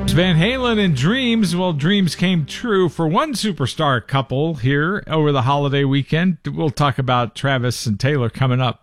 Van Halen and Dreams. Well, dreams came true for one superstar couple here over the holiday weekend. We'll talk about Travis and Taylor coming up.